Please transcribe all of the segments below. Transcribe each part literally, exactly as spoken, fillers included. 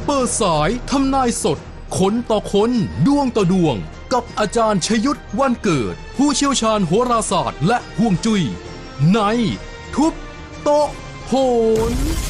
เปิดสายทำนายสดคนต่อคนดวงต่อดวงกับอาจารย์ชยุทธวันเกิดผู้เชี่ยวชาญโหราศาสตร์และฮวงจุ้ยในทุบโต๊ะโหน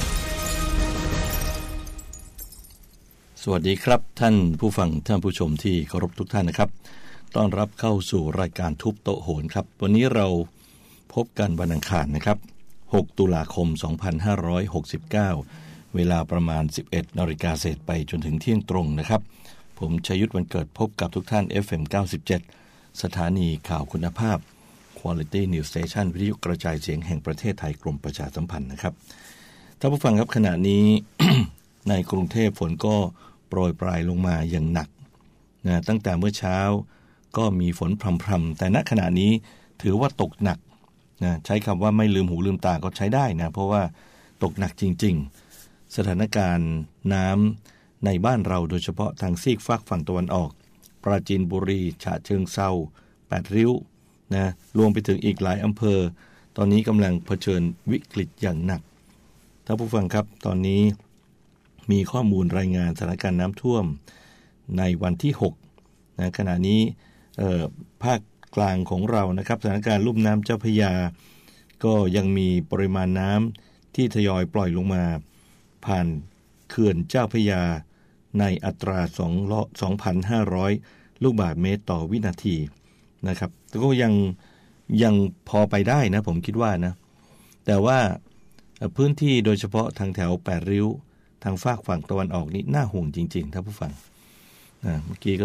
สวัสดีครับท่านผู้ฟังท่านผู้ชมที่เคารพทุกท่านนะครับต้อนรับเข้าสู่รายการทุบโต๊ะโหนครับวันนี้เราพบกันวันอังคารนะครับหกตุลาคมสองพันห้าร้อยหกสิบเก้าเวลาประมาณ สิบเอ็ดนาฬิกา เศษไปจนถึงเที่ยงตรงนะครับผมชยุทธวันเกิดพบกับทุกท่าน เอฟ เอ็ม เก้าสิบเจ็ด สถานีข่าวคุณภาพ Quality News Station วิทยุกระจายเสียงแห่งประเทศไทยกรมประชาสัมพันธ์นะครับท่านผู้ฟังครับขณะนี้ ในกรุงเทพฝนก็โปรยปลายลงมาอย่างหนักนะตั้งแต่เมื่อเช้าก็มีฝนพรำๆแต่ณขณะนี้ถือว่าตกหนักนะใช้คำว่าไม่ลืมหูลืมตาก็ใช้ได้นะเพราะว่าตกหนักจริงๆสถานการณ์น้ำในบ้านเราโดยเฉพาะทางซีกฝากฝั่งตะวันออกปราจีนบุรีฉะเชิงเทราแปดริ้วนะรวมไปถึงอีกหลายอำเภอตอนนี้กำลังเผชิญวิกฤตอย่างหนักท่านผู้ฟังครับตอนนี้มีข้อมูลรายงานสถานการณ์น้ำท่วมในวันที่หกนะขณะนี้ภาคกลางของเรานะครับสถานการณ์ลุ่มน้ำเจ้าพระยาก็ยังมีปริมาณน้ำที่ทยอยปล่อยลงมาผ่านเขื่อนเจ้าพระยาในอัตรา สองพันห้าร้อย ลูกบาศก์เมตรต่อวินาทีนะครับแต่ก็ยังยังพอไปได้นะผมคิดว่านะแต่ว่าพื้นที่โดยเฉพาะทางแถวแปดริ้วทางฝากฝั่งตะวันออกนี่น่าห่วงจริงๆท่านผู้ฟังนะเมื่อกี้ก็